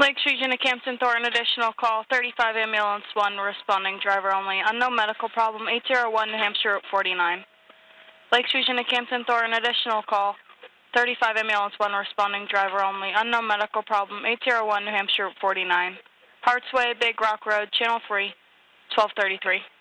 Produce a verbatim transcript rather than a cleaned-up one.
Lakes Region of Campton, Thornton, additional call, thirty-five ambulance one, responding, driver only, unknown medical problem, eight zero one New Hampshire Route forty-nine. Lakes Region of Campton, Thornton, additional call, thirty-five ambulance one, responding, driver only, unknown medical problem, eight zero one New Hampshire Route forty-nine. Hartsway, Big Rock Road, Channel three, twelve thirty-three.